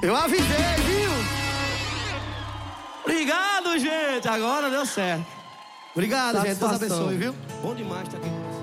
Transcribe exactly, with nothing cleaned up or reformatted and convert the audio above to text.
Eu avisei, viu? Obrigado, gente. Agora deu certo. Obrigado, gente. Deus Satisfação. abençoe, viu? Bom demais estar aqui com você.